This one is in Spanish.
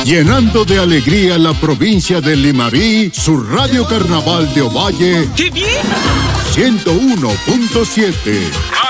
Llenando de alegría la provincia de Limarí, su Radio Carnaval de Ovalle. ¡Qué bien! 101.7.